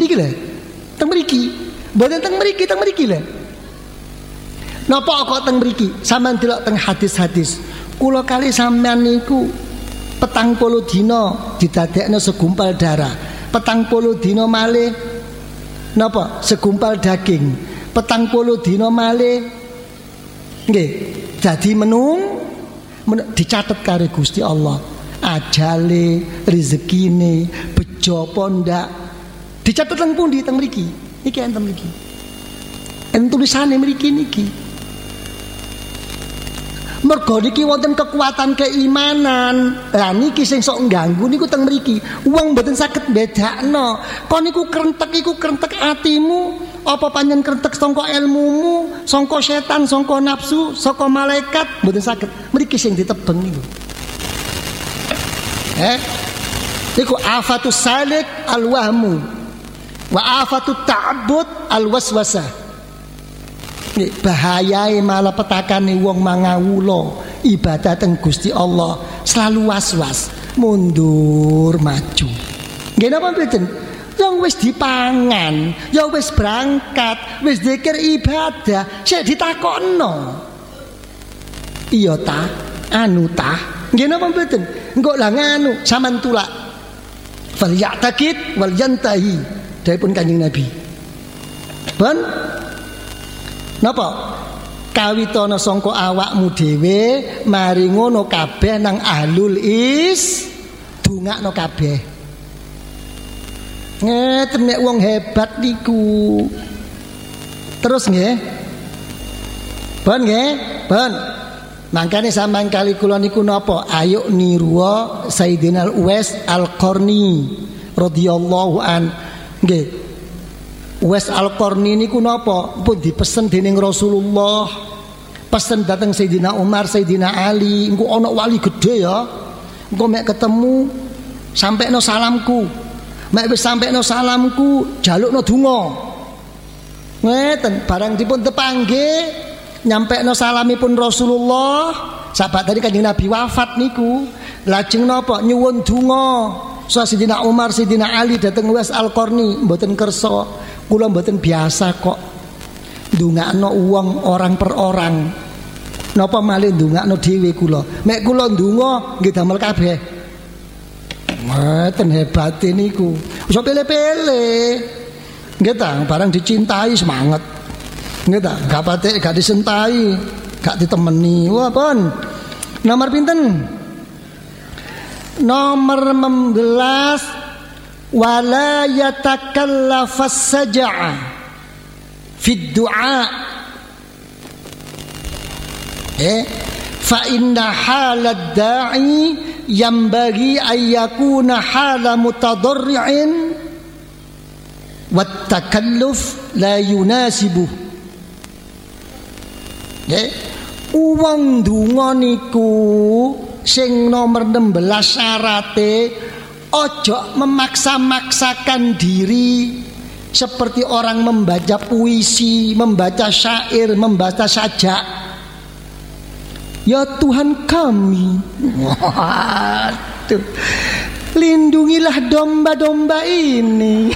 niki lho. Teng mriki. Mboten teng mriki lho. Napa kok teng mriki? Sampeyan delok teng hadis-hadis. Kula kali sampeyan niku 40 dina didadekno segumpal darah. 40 dina malih napa? Segumpal daging. 40 dina malih nggih dadi menung dicatet karo Gusti Allah. Ajale, rezekine, bejo apa ndak. Dicatet teng pundi? Teng mriki. Iki enten mriki. Enten tulisane mriki niki. Mergo niki wonten kekuatan keimanan. Lah niki sing sok ngganggu niku teng mriki. Wong mboten saged bedakno. Kon niku krentek atimu, apa panjen krentek sangka ilmumu, sangka setan, sangka nafsu, sangka malaikat, mboten saged. Mriki sing ditebeng niku. Niku afatus salik alwahmu wa afatut ta'abbud alwaswasah. Bahayai malapetakané wong mangawula ibadah teng Gusti Allah selalu was-was, mundur maju. Nggih napa mboten? Yang wis dipangan, yang wis berangkat, wis zikir ibadah, sik ditakokno. Iya ta? Anu ta? Nggih napa mboten? Engko lah nganu sampean tulak. Fal ya'taqid wal yantahi. Dawuhipun Kanjeng Nabi. Ben napa kawitana sangka awakmu dhewe mari ngono kabeh nang ahlul dongakno kabeh. Ngeten nek wong hebat niku. Terus nggih. Ben nggih, ben. Mangkane sampean kali kula niku napa? Ayo niru Sayyidina Uwais Al-Qarni radhiyallahu an. Nggih. Uwais Al-Qarni niku napa? Pun dipesen dening Rasulullah. Pesen dateng Sayyidina Umar, Sayyidina Ali, engko ana wali gede ya. Engko mek ketemu sampekno salamku. Mek wis sampekno salamku, jalukno donga. Ngeten, barang dipun tepangge, nyampekno salamipun Rasulullah. Sahabat tadi Kanjeng Nabi wafat niku. Lajeng napa? Nyuwun donga. Sayyidina Umar, Sayyidina Ali dateng Uwais Al-Qarni mboten kersa. Kula mboten biasa kok ndongakno wong orang per orang. Napa malih ndongakno dhewe kula. Mek kula ndonga nggih damel kabeh. Mboten hebate niku. Wis pele-pele. Nggih ta, barang dicintai semangat. Nggih ta, gak patek gak disentai, gak ditemeni. Wah, pun. Nomor pinten? Nomor 16. Wala yatakallafas saj'a fid du'a fa inna halad da'i yanbaghi an yakuna hala mutadarri'in wat takalluf la yunasibuh. Wong donga niku sing nomor 16 syarate ojo memaksa-maksakan diri seperti orang membaca puisi, membaca syair, membaca sajak. Ya Tuhan kami, waduh, lindungilah domba-domba ini.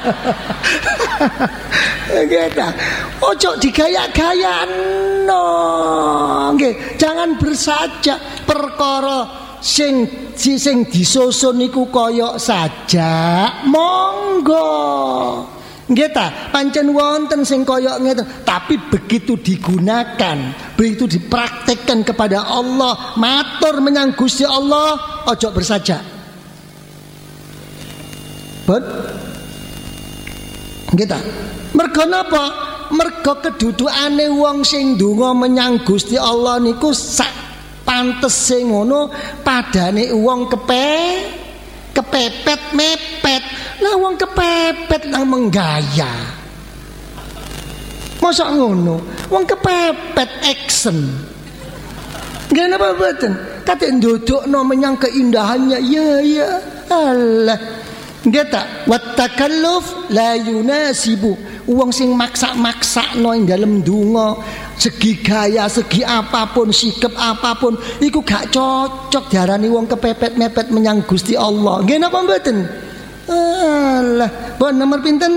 Gitu. Ojo digaya-gayano, jangan bersajak perkara sing disusun niku koyok saja monggo nggih ta pancen wonten sing koyok ngeten tapi begitu digunakan begitu dipraktekkan kepada Allah matur menyang Gusti Allah ojo bersajak ben nggih ta mergo napa mergo kedudukane wong sing ndonga menyang Gusti Allah niku sak pantese ngono padane wong kepepet mepet. Lah wong kepepet nang menggaya. Mosok ngono, wong kepepet action. Nggih napa mboten? Kate ndodokno menyang keindahannya. Ya Allah. Nggih ta? Wat takalluf la yunasibu. Wong sing maksa-maksakno ing dalem donga, segi gaya, segi apapun, sikap apapun, iku gak cocok diarani wong kepepet mepet menyang Gusti Allah. Nggih napa mboten? Alah, bon nomor pinten?